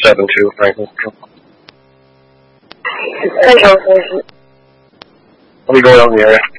7-2 Franklin. Central Station. I'll be going out in the area.